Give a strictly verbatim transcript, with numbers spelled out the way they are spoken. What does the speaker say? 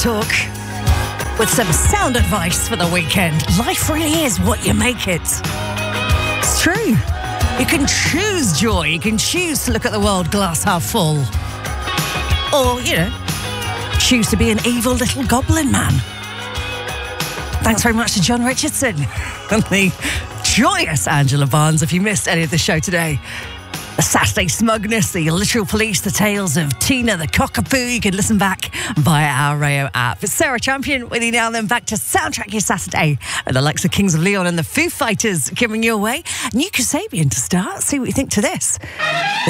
Talk with some sound advice for the weekend. Life really is what you make it. It's true. You can choose joy. You can choose to look at the world glass half full. Or, you know, choose to be an evil little goblin man. Thanks very much to John Richardson and the joyous Angela Barnes. If you missed any of the show today, the Saturday Smugness, the Literal Police, the tales of Tina the Cockapoo, you can listen back via our Rayo app. It's Sarah Champion with you now, then back to Soundtrack Your Saturday and the likes of Kings of Leon and the Foo Fighters coming your way. New Kasabian to start. See what you think to this. The